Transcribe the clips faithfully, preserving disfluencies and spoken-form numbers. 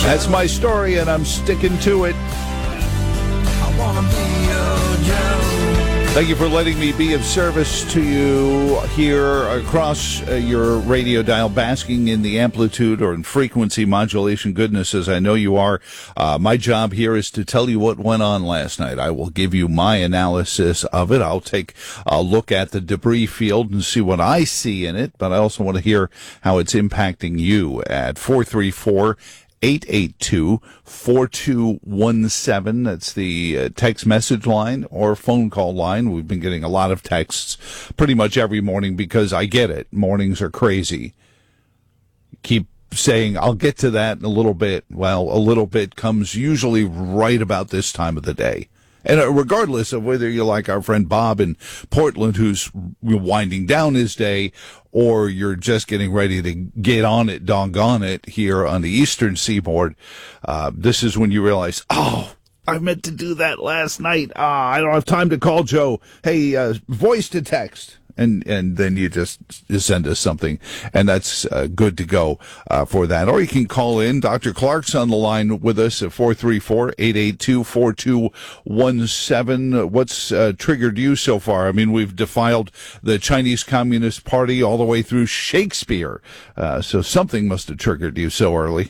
That's my story, and I'm sticking to it. I wanna be your Joe. Thank you for letting me be of service to you here across uh, your radio dial, basking in the amplitude or in frequency modulation goodness, as I know you are. Uh, my job here is to tell you what went on last night. I will give you my analysis of it. I'll take a look at the debris field and see what I see in it, but I also want to hear how it's impacting you at four three four, eight eight two, four two one seven. That's the uh, text message line or phone call line. We've been getting a lot of texts pretty much every morning because I get it. Mornings are crazy. Keep saying, I'll get to that in a little bit. Well, a little bit comes usually right about this time of the day. And regardless of whether you're like our friend Bob in Portland, who's winding down his day, or you're just getting ready to get on it, doggone it, here on the Eastern Seaboard, uh, this is when you realize, oh, I meant to do that last night. Ah, I don't have time to call Joe. Hey, uh, voice to text. And and then you just send us something, and that's uh, good to go uh, for that. Or you can call in. Doctor Clark's on the line with us at four three four, eight eight two, four two one seven. What's uh, triggered you so far? I mean, we've defiled the Chinese Communist Party all the way through Shakespeare, uh, so something must have triggered you so early.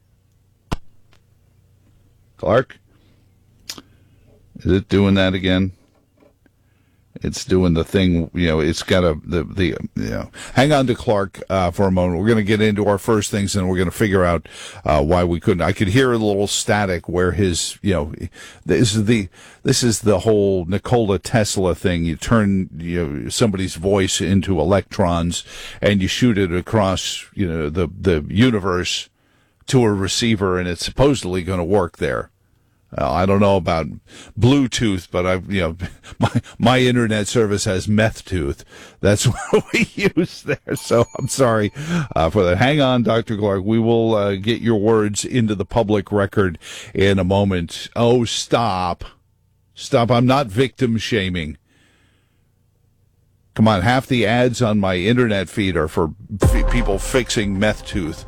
Clark? Is it doing that again? It's doing the thing, you know, it's got a, the, the, you know, hang on to Clark, uh, for a moment. We're going to get into our first things and we're going to figure out, uh, why we couldn't. I could hear a little static where his, you know, this is the, this is the whole Nikola Tesla thing. You turn, you know, somebody's voice into electrons and you shoot it across, you know, the, the universe to a receiver, and it's supposedly going to work there. Uh, I don't know about Bluetooth, but I, you know, my my internet service has meth tooth. That's what we use there. So I'm sorry uh, for that. Hang on, Doctor Clark. We will uh, get your words into the public record in a moment. Oh, stop, stop! I'm not victim shaming. Come on, half the ads on my internet feed are for f- people fixing meth tooth.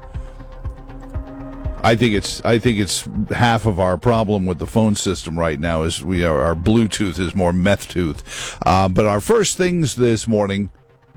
I think it's I think it's half of our problem with the phone system right now is we are, our Bluetooth is more meth tooth. Uh, but our first things this morning: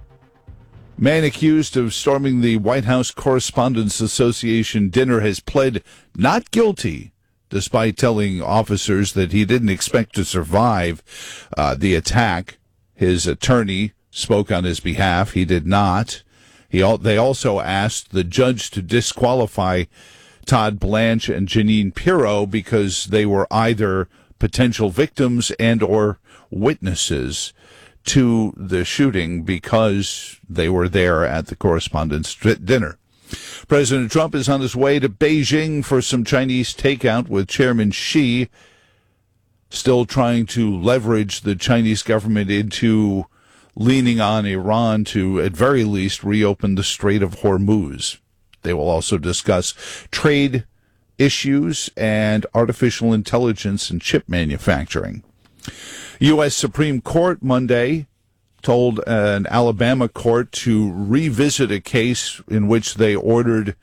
man accused of storming the White House Correspondents Association dinner has pled not guilty, despite telling officers that he didn't expect to survive uh, the attack. His attorney spoke on his behalf. He did not. He al- they also asked the judge to disqualify Todd Blanche and Jeanine Pirro because they were either potential victims and or witnesses to the shooting because they were there at the correspondents' dinner. President Trump is on his way to Beijing for some Chinese takeout with Chairman Xi, still trying to leverage the Chinese government into leaning on Iran to, at very least, reopen the Strait of Hormuz. They will also discuss trade issues and artificial intelligence and chip manufacturing. U S Supreme Court Monday told an Alabama court to revisit a case in which they ordered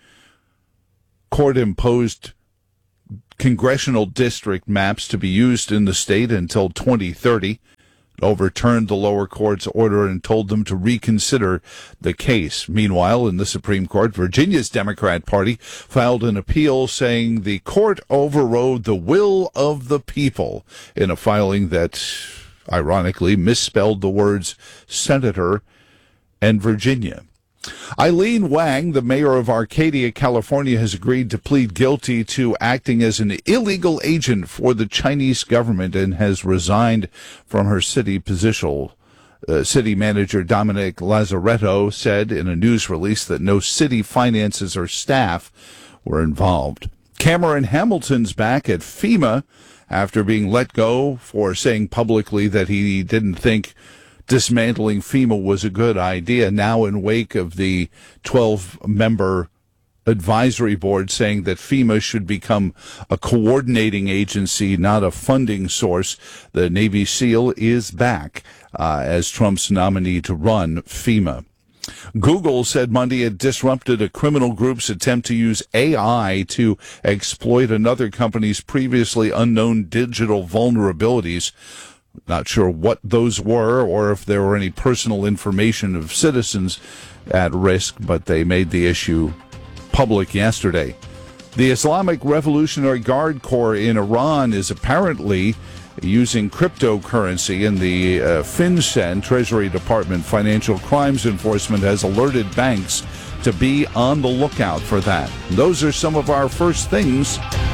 court-imposed congressional district maps to be used in the state until twenty thirty. Overturned the lower court's order and told them to reconsider the case. Meanwhile, in the Supreme Court, Virginia's Democrat Party filed an appeal saying the court overrode the will of the people in a filing that, ironically, misspelled the words senator and Virginia. Eileen Wang, the mayor of Arcadia, California, has agreed to plead guilty to acting as an illegal agent for the Chinese government and has resigned from her city position. Uh, city manager Dominic Lazaretto said in a news release that no city finances or staff were involved. Cameron Hamilton's back at FEMA after being let go for saying publicly that he didn't think dismantling FEMA was a good idea, now in wake of the twelve-member advisory board saying that FEMA should become a coordinating agency, not a funding source. The Navy SEAL is back uh, as Trump's nominee to run FEMA. Google said Monday it disrupted a criminal group's attempt to use A I to exploit another company's previously unknown digital vulnerabilities. Not sure what those were or if there were any personal information of citizens at risk, but they made the issue public yesterday. The Islamic Revolutionary Guard Corps in Iran is apparently using cryptocurrency, and the uh, FinCEN, Treasury Department Financial Crimes Enforcement, has alerted banks to be on the lookout for that. Those are some of our first things.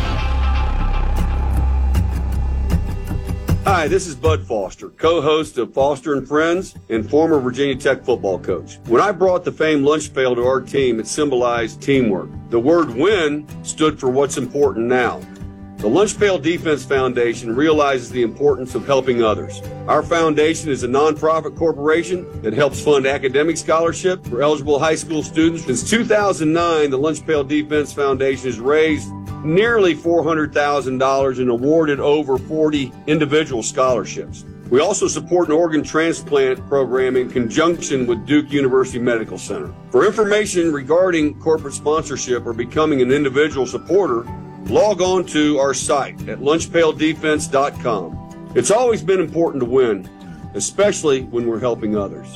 Hi, this is Bud Foster, co-host of Foster and Friends and former Virginia Tech football coach. When I brought the famed lunch pail to our team, it symbolized teamwork. The word win stood for what's important now. The Lunch Pail Defense Foundation realizes the importance of helping others. Our foundation is a nonprofit corporation that helps fund academic scholarship for eligible high school students. Since two thousand nine, the Lunch Pail Defense Foundation has raised nearly four hundred thousand dollars and awarded over forty individual scholarships. We also support an organ transplant program in conjunction with Duke University Medical Center. For information regarding corporate sponsorship or becoming an individual supporter, log on to our site at lunch pail defense dot com. It's always been important to win, especially when we're helping others.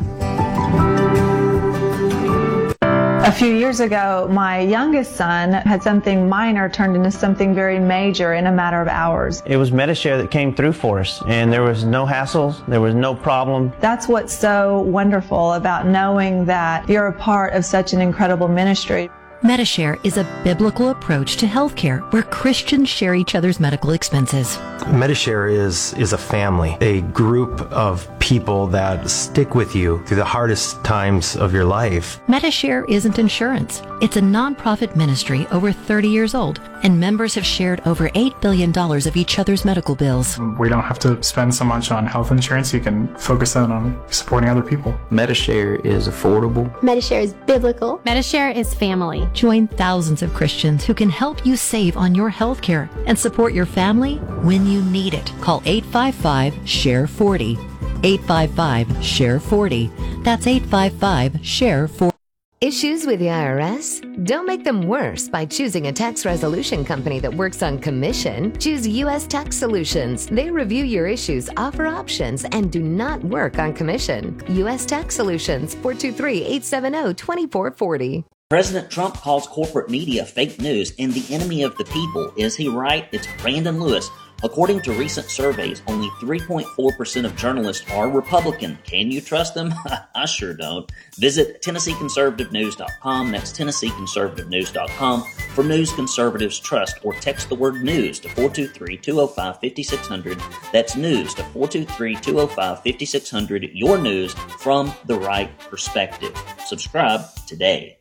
A few years ago, my youngest son had something minor turned into something very major in a matter of hours. It was Medi-Share that came through for us, and there was no hassles, there was no problem. That's what's so wonderful about knowing that you're a part of such an incredible ministry. Medi-Share is a biblical approach to healthcare where Christians share each other's medical expenses. Medi-Share is, is a family, a group of people that stick with you through the hardest times of your life. Medi-Share isn't insurance. It's a nonprofit ministry over thirty years old, and members have shared over eight billion dollars of each other's medical bills. We don't have to spend so much on health insurance. You can focus that on supporting other people. Medi-Share is affordable. Medi-Share is biblical. Medi-Share is family. Join thousands of Christians who can help you save on your health care and support your family when you need it. Call eight five five, S H A R E forty. eight five five, S H A R E forty. That's eight five five, S H A R E forty. Issues with the I R S? Don't make them worse by choosing a tax resolution company that works on commission. Choose U S Tax Solutions. They review your issues, offer options, and do not work on commission. U S Tax Solutions, four two three, eight seven zero, two four four zero. President Trump calls corporate media fake news and the enemy of the people. Is he right? It's Brandon Lewis. According to recent surveys, only three point four percent of journalists are Republican. Can you trust them? I sure don't. Visit Tennessee Conservative News dot com. That's Tennessee Conservative News dot com for news conservatives trust, or text the word news to four two three, two oh five, five six zero zero. That's news to four two three, two oh five, five six zero zero. Your news from the right perspective. Subscribe today.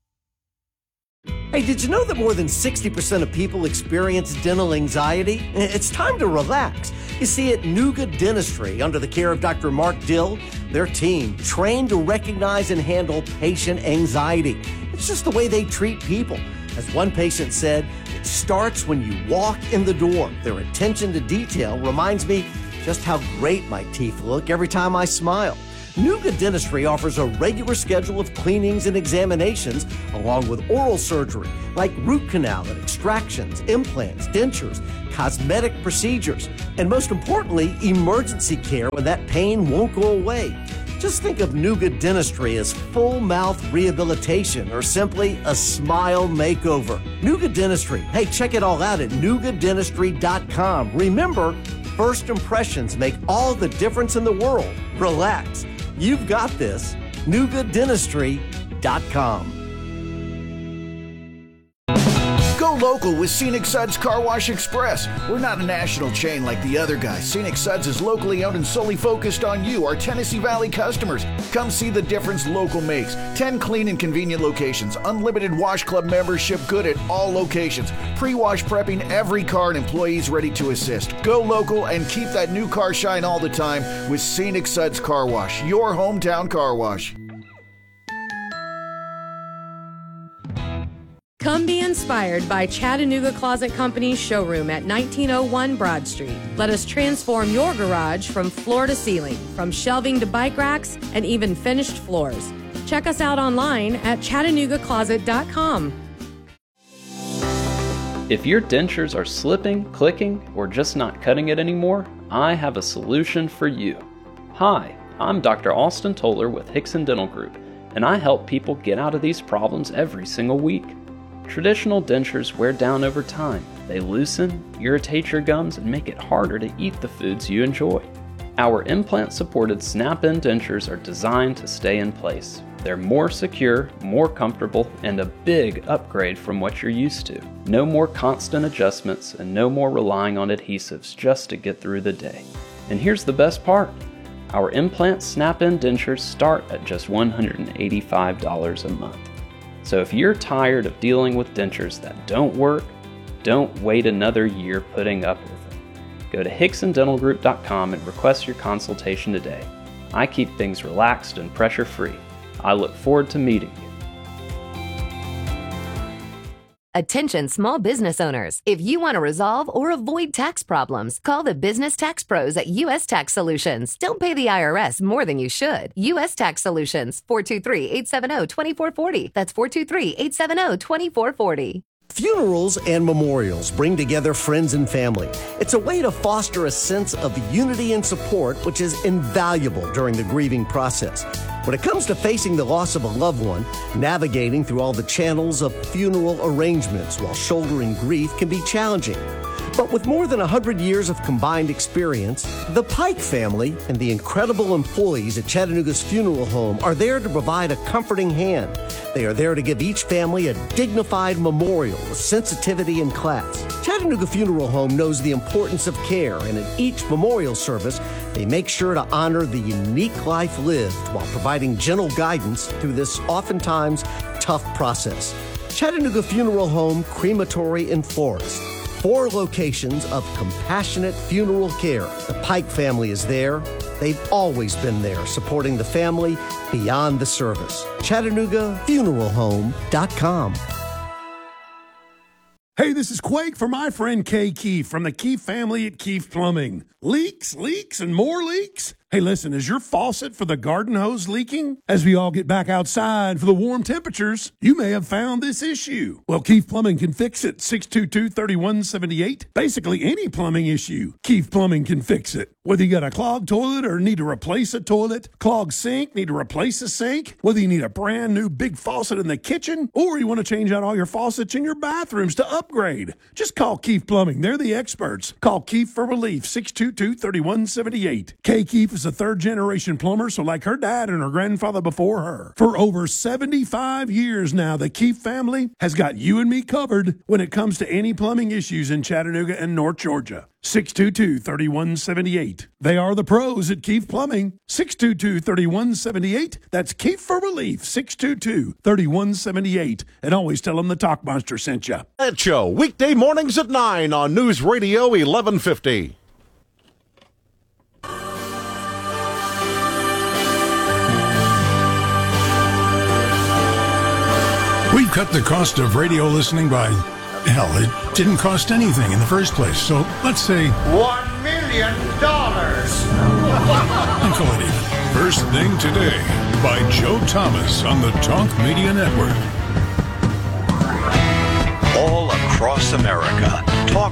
Hey, did you know that more than sixty percent of people experience dental anxiety? It's time to relax. You see, at Nuga Dentistry, under the care of Doctor Mark Dill, their team trained to recognize and handle patient anxiety. It's just the way they treat people. As one patient said, it starts when you walk in the door. Their attention to detail reminds me just how great my teeth look every time I smile. Nuga Dentistry offers a regular schedule of cleanings and examinations, along with oral surgery, like root canal and extractions, implants, dentures, cosmetic procedures, and most importantly, emergency care when that pain won't go away. Just think of Nuga Dentistry as full mouth rehabilitation, or simply a smile makeover. Nuga Dentistry. Hey, check it all out at nuga dentistry dot com. Remember, first impressions make all the difference in the world. Relax. You've got this. nuga dentistry dot com. Go local with Scenic Suds Car Wash Express. We're not a national chain like the other guys. Scenic Suds is locally owned and solely focused on you, our Tennessee Valley customers. Come see the difference local makes. ten clean and convenient locations. Unlimited Wash Club membership good at all locations. Pre-wash prepping every car and employees ready to assist. Go local and keep that new car shine all the time with Scenic Suds Car Wash, your hometown car wash. Come be inspired by Chattanooga Closet Company's showroom at nineteen oh one Broad Street. Let us transform your garage from floor to ceiling, from shelving to bike racks, and even finished floors. check us out online at chattanooga closet dot com. If your dentures are slipping, clicking, or just not cutting it anymore, I have a solution for you. Hi, I'm Doctor Austin Toller with Hickson Dental Group, and I help people get out of these problems every single week. Traditional dentures wear down over time. They loosen, irritate your gums, and make it harder to eat the foods you enjoy. Our implant-supported snap-in dentures are designed to stay in place. They're more secure, more comfortable, and a big upgrade from what you're used to. No more constant adjustments and no more relying on adhesives just to get through the day. And here's the best part. Our implant snap-in dentures start at just one hundred eighty-five dollars a month. So if you're tired of dealing with dentures that don't work, don't wait another year putting up with them. Go to hickson dental group dot com and request your consultation today. I keep things relaxed and pressure-free. I look forward to meeting you. Attention small business owners. If you want to resolve or avoid tax problems, call the business tax pros at U S Tax Solutions. Don't pay the I R S more than you should. U S Tax Solutions, four two three, eight seven zero, two four four zero. That's four two three, eight seven zero, two four four zero. Funerals and memorials bring together friends and family. It's a way to foster a sense of unity and support, which is invaluable during the grieving process. When it comes to facing the loss of a loved one, navigating through all the channels of funeral arrangements while shouldering grief can be challenging. But with more than one hundred years of combined experience, the Pike family and the incredible employees at Chattanooga's funeral home are there to provide a comforting hand. They are there to give each family a dignified memorial with sensitivity and class. Chattanooga Funeral Home knows the importance of care, and in each memorial service, they make sure to honor the unique life lived while providing gentle guidance through this oftentimes tough process. Chattanooga Funeral Home, Crematory and Florist. Four locations of compassionate funeral care. The Pike family is there. They've always been there, supporting the family beyond the service. Chattanooga Funeral Home dot com. Hey, this is Quake for my friend Kay Keefe from the Keefe family at Keefe Plumbing. Leaks, leaks, and more leaks? Hey, listen, is your faucet for the garden hose leaking? As we all get back outside for the warm temperatures, you may have found this issue. Well, Keefe Plumbing can fix it. six two two, three one seven eight. Basically, any plumbing issue, Keefe Plumbing can fix it. Whether you got a clogged toilet or need to replace a toilet, clogged sink, need to replace a sink, whether you need a brand new big faucet in the kitchen, or you want to change out all your faucets in your bathrooms to upgrade, just call Keefe Plumbing. They're the experts. Call Keefe for relief, six two two, three one seven eight. Kay Keefe is a third-generation plumber, so like her dad and her grandfather before her. For over seventy-five years now, the Keefe family has got you and me covered when it comes to any plumbing issues in Chattanooga and North Georgia. six two two, three one seven eight. They are the pros at Keefe Plumbing. six two two, three one seven eight. That's Keefe for relief, six two two, three one seven eight. And always tell them the Talkmonster sent you. That show, weekday mornings at nine on News Radio eleven fifty. We've cut the cost of radio listening by, hell, it didn't cost anything in the first place. So let's say One million dollars. Uncle Eddie. First Thing Today by Joe Thomas on the Talk Media Network. All across America, Talk